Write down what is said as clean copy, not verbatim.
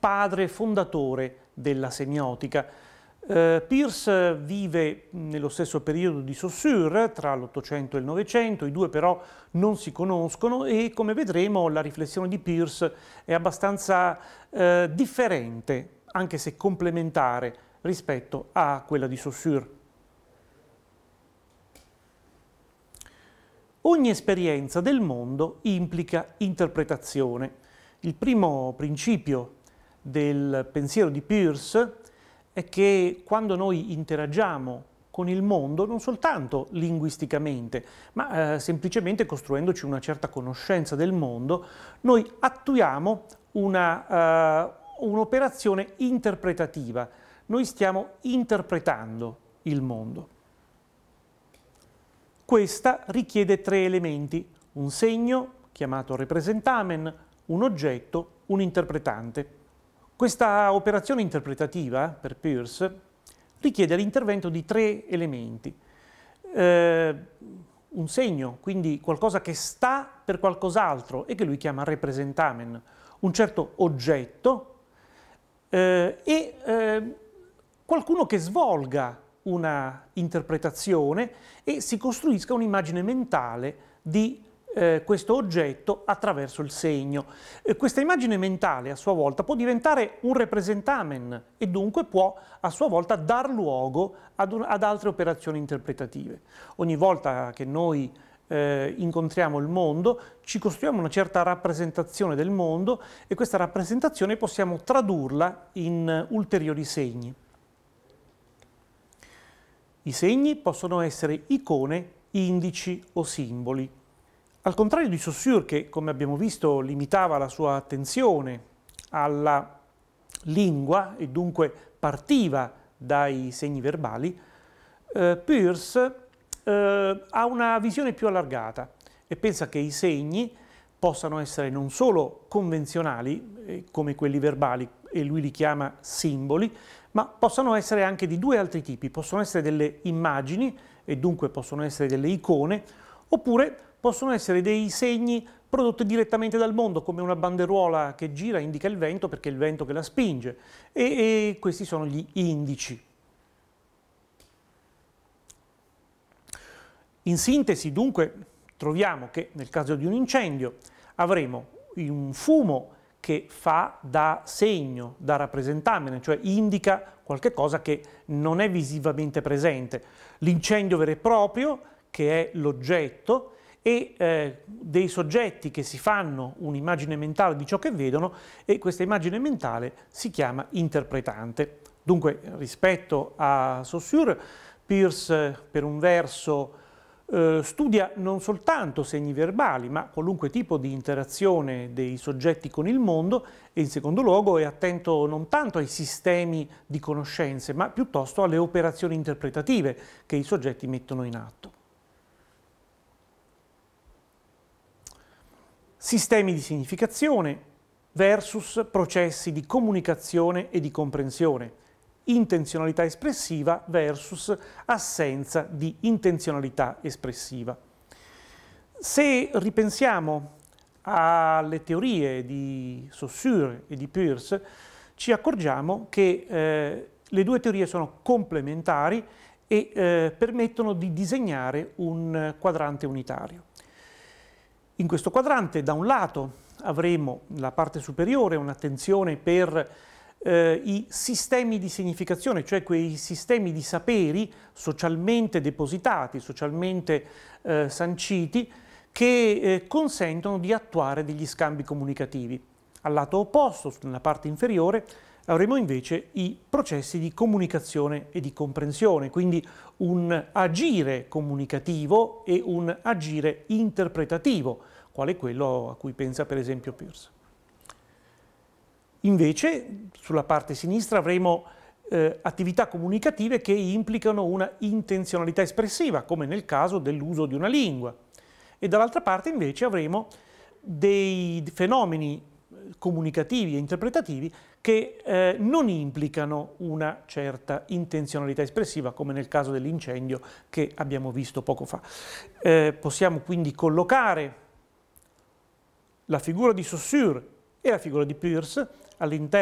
padre fondatore della semiotica. Peirce vive nello stesso periodo di Saussure, tra l'Ottocento e il Novecento, i due però non si conoscono e, come vedremo, la riflessione di Peirce è abbastanza differente, anche se complementare, rispetto a quella di Saussure. Ogni esperienza del mondo implica interpretazione. Il primo principio del pensiero di Peirce è che quando noi interagiamo con il mondo, non soltanto linguisticamente, ma semplicemente costruendoci una certa conoscenza del mondo, noi attuiamo un'operazione interpretativa. Noi stiamo interpretando il mondo. Questa richiede tre elementi: un segno, chiamato representamen, un oggetto, un interpretante. Questa operazione interpretativa, per Peirce, richiede l'intervento di tre elementi. Un segno, quindi qualcosa che sta per qualcos'altro e che lui chiama representamen, un certo oggetto e qualcuno che svolga una interpretazione e si costruisca un'immagine mentale di questo oggetto attraverso il segno. Questa immagine mentale a sua volta può diventare un representamen e dunque può a sua volta dar luogo ad altre operazioni interpretative. Ogni volta che noi incontriamo il mondo, ci costruiamo una certa rappresentazione del mondo e questa rappresentazione possiamo tradurla in ulteriori segni. I segni possono essere icone, indici o simboli. Al contrario di Saussure, che, come abbiamo visto, limitava la sua attenzione alla lingua e dunque partiva dai segni verbali, Peirce ha una visione più allargata e pensa che i segni possano essere non solo convenzionali, come quelli verbali, e lui li chiama simboli, ma possano essere anche di due altri tipi. Possono essere delle immagini e dunque possono essere delle icone, oppure possono essere dei segni prodotti direttamente dal mondo, come una banderuola che gira indica il vento perché è il vento che la spinge, e questi sono gli indici. In sintesi, dunque, troviamo che nel caso di un incendio avremo un fumo che fa da segno, da rappresentamen, cioè indica qualche cosa che non è visivamente presente. L'incendio vero e proprio, che è l'oggetto, e dei soggetti che si fanno un'immagine mentale di ciò che vedono, e questa immagine mentale si chiama interpretante. Dunque, rispetto a Saussure, Peirce per un verso studia non soltanto segni verbali, ma qualunque tipo di interazione dei soggetti con il mondo, e in secondo luogo è attento non tanto ai sistemi di conoscenze, ma piuttosto alle operazioni interpretative che i soggetti mettono in atto. Sistemi di significazione versus processi di comunicazione e di comprensione. Intenzionalità espressiva versus assenza di intenzionalità espressiva. Se ripensiamo alle teorie di Saussure e di Peirce, ci accorgiamo che le due teorie sono complementari e permettono di disegnare un quadrante unitario. In questo quadrante, da un lato, avremo la parte superiore un'attenzione per i sistemi di significazione, cioè quei sistemi di saperi socialmente depositati, socialmente sanciti, che consentono di attuare degli scambi comunicativi. Al lato opposto, nella parte inferiore, avremo invece i processi di comunicazione e di comprensione, quindi un agire comunicativo e un agire interpretativo, quale quello a cui pensa per esempio Peirce. Invece, sulla parte sinistra avremo attività comunicative che implicano una intenzionalità espressiva, come nel caso dell'uso di una lingua. E dall'altra parte invece avremo dei fenomeni comunicativi e interpretativi che non implicano una certa intenzionalità espressiva, come nel caso dell'incendio che abbiamo visto poco fa. Possiamo quindi collocare la figura di Saussure e la figura di Peirce all'interno